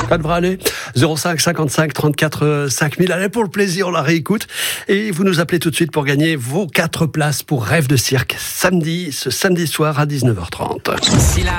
Ça devrait aller. 05 55 34 5000. Allez, pour le plaisir, on la réécoute. Et vous nous appelez tout de suite pour gagner vos 4 places pour Rêve de cirque. Ce samedi soir à 19h30.